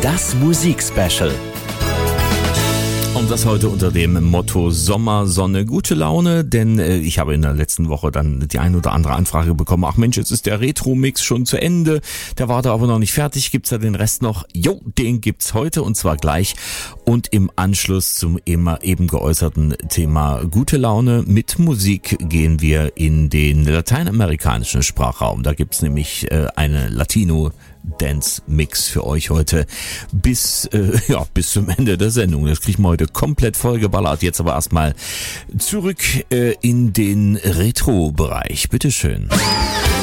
Das Musikspecial. Und das heute unter dem Motto Sommer, Sonne, gute Laune, denn ich habe in der letzten Woche dann die ein oder andere Anfrage bekommen. Ach Mensch, jetzt ist der Retro-Mix schon zu Ende, der war da aber noch nicht fertig, gibt's da den Rest noch? Jo, den gibt's heute und zwar gleich und im Anschluss zum immer eben geäußerten Thema gute Laune mit Musik gehen wir in den lateinamerikanischen Sprachraum. Da gibt's nämlich eine Latino-Dance-Mix für euch heute bis zum Ende der Sendung. Das kriegen wir heute komplett vollgeballert. Jetzt aber erstmal zurück in den Retro-Bereich. Bitteschön.